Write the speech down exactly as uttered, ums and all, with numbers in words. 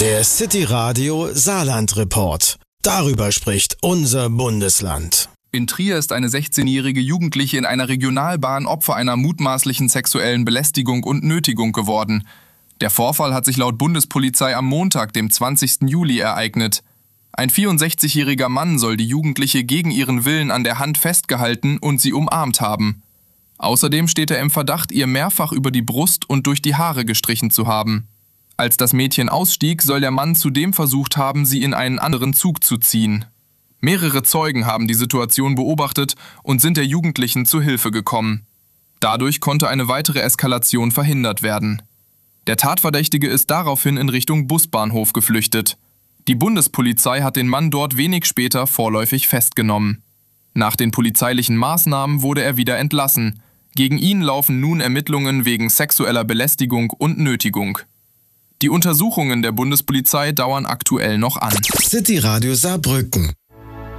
Der City Radio Saarland Report. Darüber spricht unser Bundesland. In Trier ist eine sechzehnjährige Jugendliche in einer Regionalbahn Opfer einer mutmaßlichen sexuellen Belästigung und Nötigung geworden. Der Vorfall hat sich laut Bundespolizei am Montag, dem zwanzigsten Juli, ereignet. Ein vierundsechzigjähriger Mann soll die Jugendliche gegen ihren Willen an der Hand festgehalten und sie umarmt haben. Außerdem steht er im Verdacht, ihr mehrfach über die Brust und durch die Haare gestrichen zu haben. Als das Mädchen ausstieg, soll der Mann zudem versucht haben, sie in einen anderen Zug zu ziehen. Mehrere Zeugen haben die Situation beobachtet und sind der Jugendlichen zu Hilfe gekommen. Dadurch konnte eine weitere Eskalation verhindert werden. Der Tatverdächtige ist daraufhin in Richtung Busbahnhof geflüchtet. Die Bundespolizei hat den Mann dort wenig später vorläufig festgenommen. Nach den polizeilichen Maßnahmen wurde er wieder entlassen. Gegen ihn laufen nun Ermittlungen wegen sexueller Belästigung und Nötigung. Die Untersuchungen der Bundespolizei dauern aktuell noch an. City Radio Saarbrücken.